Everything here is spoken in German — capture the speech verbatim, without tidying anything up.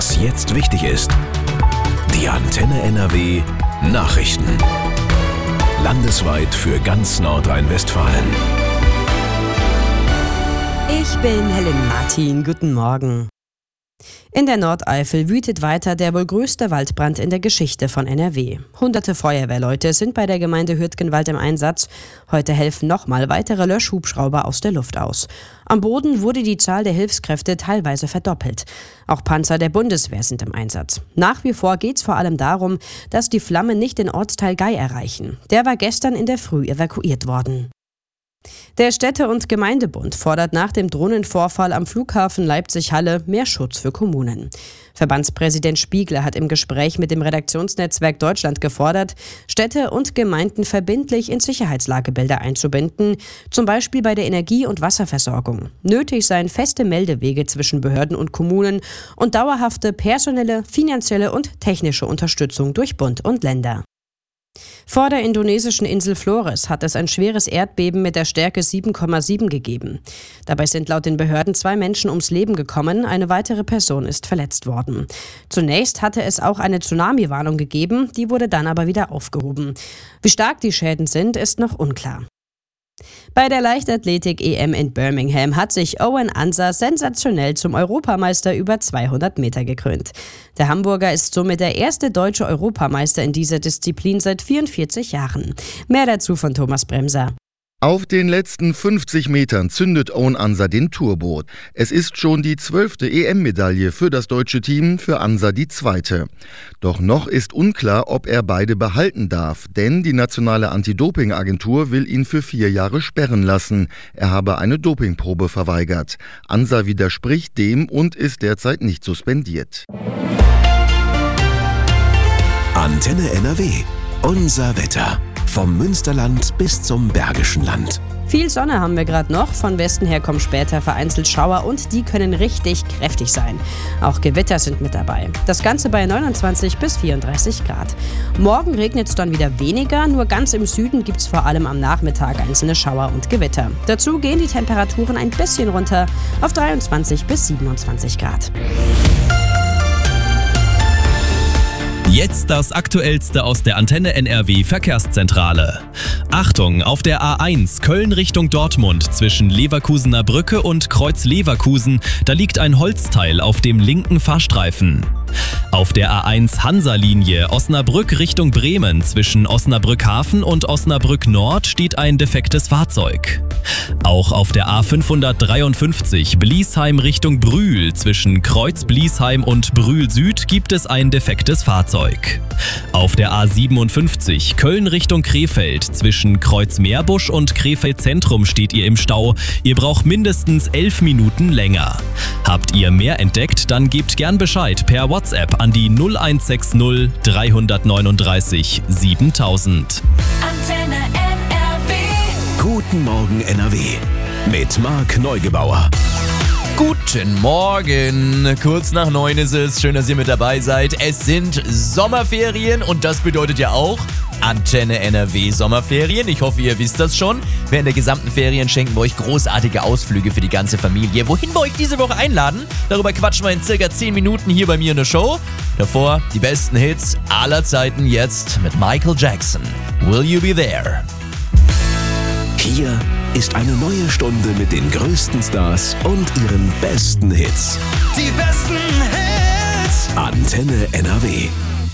Was jetzt wichtig ist. Die Antenne N R W Nachrichten. Landesweit für ganz Nordrhein-Westfalen. Ich bin Helen Martin. Guten Morgen. In der Nordeifel wütet weiter der wohl größte Waldbrand in der Geschichte von N R W. Hunderte Feuerwehrleute sind bei der Gemeinde Hürtgenwald im Einsatz. Heute helfen nochmal weitere Löschhubschrauber aus der Luft aus. Am Boden wurde die Zahl der Hilfskräfte teilweise verdoppelt. Auch Panzer der Bundeswehr sind im Einsatz. Nach wie vor geht es vor allem darum, dass die Flammen nicht den Ortsteil Gei erreichen. Der war gestern in der Früh evakuiert worden. Der Städte- und Gemeindebund fordert nach dem Drohnenvorfall am Flughafen Leipzig-Halle mehr Schutz für Kommunen. Verbandspräsident Spiegler hat im Gespräch mit dem Redaktionsnetzwerk Deutschland gefordert, Städte und Gemeinden verbindlich in Sicherheitslagebilder einzubinden, zum Beispiel bei der Energie- und Wasserversorgung. Nötig seien feste Meldewege zwischen Behörden und Kommunen und dauerhafte personelle, finanzielle und technische Unterstützung durch Bund und Länder. Vor der indonesischen Insel Flores hat es ein schweres Erdbeben mit der Stärke sieben Komma sieben gegeben. Dabei sind laut den Behörden zwei Menschen ums Leben gekommen, eine weitere Person ist verletzt worden. Zunächst hatte es auch eine Tsunami-Warnung gegeben, die wurde dann aber wieder aufgehoben. Wie stark die Schäden sind, ist noch unklar. Bei der Leichtathletik-E M in Birmingham hat sich Owen Ansah sensationell zum Europameister über zweihundert Meter gekrönt. Der Hamburger ist somit der erste deutsche Europameister in dieser Disziplin seit vierundvierzig Jahren. Mehr dazu von Thomas Bremser. Auf den letzten fünfzig Metern zündet Owen Ansah den Turbo. Es ist schon die zwölfte E M-Medaille für das deutsche Team, für Ansah die zweite. Doch noch ist unklar, ob er beide behalten darf, denn die nationale Anti-Doping-Agentur will ihn für vier Jahre sperren lassen. Er habe eine Dopingprobe verweigert. Ansah widerspricht dem und ist derzeit nicht suspendiert. Antenne N R W. Unser Wetter. Vom Münsterland bis zum Bergischen Land. Viel Sonne haben wir gerade noch. Von Westen her kommen später vereinzelt Schauer und die können richtig kräftig sein. Auch Gewitter sind mit dabei. Das Ganze bei neunundzwanzig bis vierunddreißig Grad. Morgen regnet es dann wieder weniger, nur ganz im Süden gibt es vor allem am Nachmittag einzelne Schauer und Gewitter. Dazu gehen die Temperaturen ein bisschen runter auf dreiundzwanzig bis siebenundzwanzig Grad. Jetzt das Aktuellste aus der Antenne N R W Verkehrszentrale. Achtung, auf der A eins Köln Richtung Dortmund zwischen Leverkusener Brücke und Kreuz Leverkusen, da liegt ein Holzteil auf dem linken Fahrstreifen. Auf der A eins Hansa-Linie Osnabrück Richtung Bremen zwischen Osnabrück Hafen und Osnabrück Nord steht ein defektes Fahrzeug. Auch auf der A fünfhundertdreiundfünfzig Bliesheim Richtung Brühl zwischen Kreuz Bliesheim und Brühl Süd gibt es ein defektes Fahrzeug. Auf der A siebenundfünfzig Köln Richtung Krefeld zwischen Kreuz Meerbusch und Krefeld Zentrum steht ihr im Stau. Ihr braucht mindestens elf Minuten länger. Habt ihr mehr entdeckt, dann gebt gern Bescheid per WhatsApp an die null eins sechs null drei neun drei siebentausend. Antenne N R W. Guten Morgen N R W. Mit Marc Neugebauer. Guten Morgen, kurz nach neun ist es, schön, dass ihr mit dabei seid. Es sind Sommerferien und das bedeutet ja auch Antenne N R W Sommerferien. Ich hoffe, ihr wisst das schon. Während der gesamten Ferien schenken wir euch großartige Ausflüge für die ganze Familie. Wohin wir euch diese Woche einladen, darüber quatschen wir in circa zehn Minuten hier bei mir in der Show. Davor die besten Hits aller Zeiten jetzt mit Michael Jackson. Will You Be There? Hier ist eine neue Stunde mit den größten Stars und ihren besten Hits. Die besten Hits. Antenne N R W.